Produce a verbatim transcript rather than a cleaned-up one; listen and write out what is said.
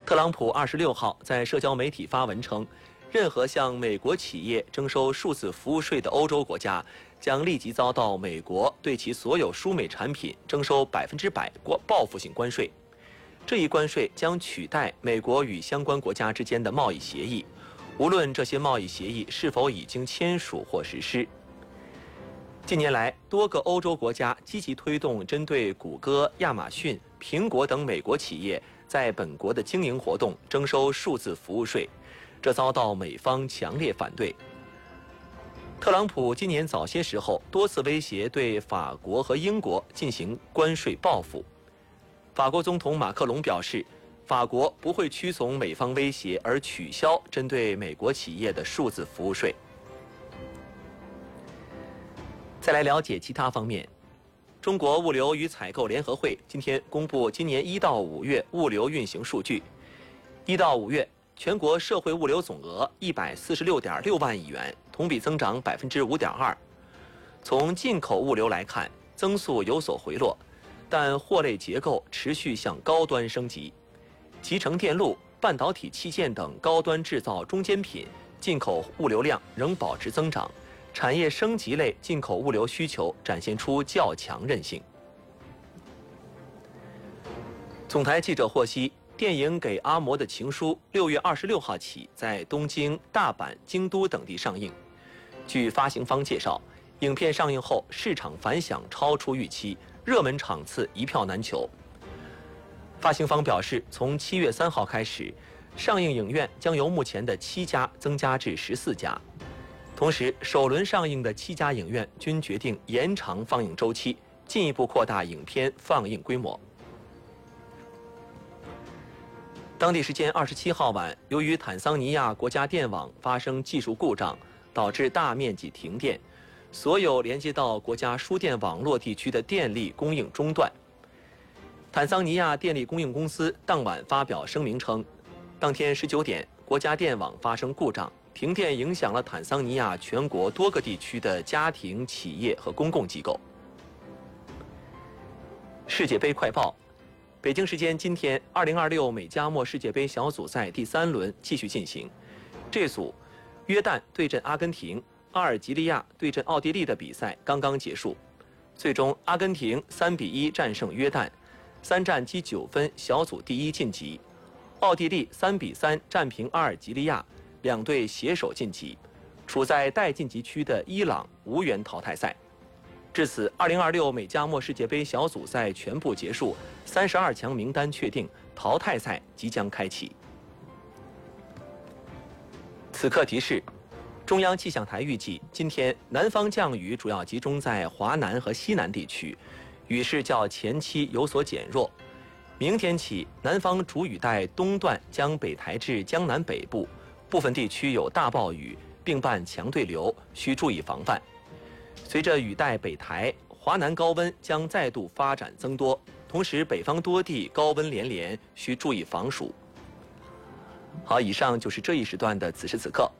特朗普二十六号在社交媒体发文称，任何向美国企业征收数字服务税的欧洲国家，将立即遭到美国对其所有输美产品征收百分之百报复性关税。这一关税将取代美国与相关国家之间的贸易协议，无论这些贸易协议是否已经签署或实施。近年来，多个欧洲国家积极推动针对谷歌、亚马逊、苹果等美国企业在本国的经营活动征收数字服务税，这遭到美方强烈反对。特朗普今年早些时候多次威胁对法国和英国进行关税报复。法国总统马克龙表示，法国不会屈从美方威胁而取消针对美国企业的数字服务税。再来了解其他方面，中国物流与采购联合会今天公布今年一到五月物流运行数据。一到五月，全国社会物流总额一百四十六点六万亿元，同比增长百分之五点二。从进口物流来看，增速有所回落，但货类结构持续向高端升级。集成电路、半导体器件等高端制造中间品进口物流量仍保持增长。产业升级类进口物流需求展现出较强韧性。总台记者获悉，电影《给阿嬷的情书》六月二十六号起在东京、大阪、京都等地上映。据发行方介绍，影片上映后市场反响超出预期，热门场次一票难求。发行方表示，从七月三号开始，上映影院将由目前的七家增加至十四家。同时，首轮上映的七家影院均决定延长放映周期，进一步扩大影片放映规模。当地时间二十七号晚，由于坦桑尼亚国家电网发生技术故障，导致大面积停电，所有连接到国家输电网络地区的电力供应中断。坦桑尼亚电力供应公司当晚发表声明称，当天十九点，国家电网发生故障。停电影响了坦桑尼亚全国多个地区的家庭、企业和公共机构。世界杯快报：北京时间今天，二零二六美加墨世界杯小组赛第三轮继续进行。这组约旦对阵阿根廷、阿尔及利亚对阵奥地利的比赛刚刚结束，最终阿根廷三比一战胜约旦，三战积九分，小组第一晋级；奥地利三比三战平阿尔及利亚。两队携手晋级，处在待晋级区的伊朗无缘淘汰赛。至此，二零二六美加墨世界杯小组赛全部结束，三十二强名单确定，淘汰赛即将开启。此刻提示：中央气象台预计，今天南方降雨主要集中在华南和西南地区，雨势较前期有所减弱。明天起，南方主雨带东段将北抬至江南北部。部分地区有大暴雨，并伴强对流，需注意防范。随着雨带北抬，华南高温将再度发展增多，同时北方多地高温连连，需注意防暑。好，以上就是这一时段的此时此刻。